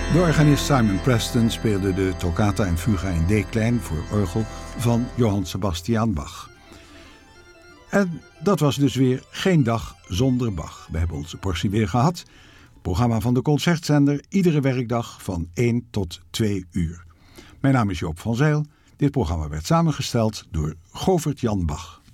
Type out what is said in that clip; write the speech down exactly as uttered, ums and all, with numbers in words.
De organist Simon Preston speelde de toccata en fuga in D-klein voor orgel van Johann Sebastian Bach. En dat was dus weer geen dag zonder Bach. We hebben onze portie weer gehad. Het programma van de Concertzender, iedere werkdag van één tot twee uur. Mijn naam is Joop van Zijl. Dit programma werd samengesteld door Govert Jan Bach.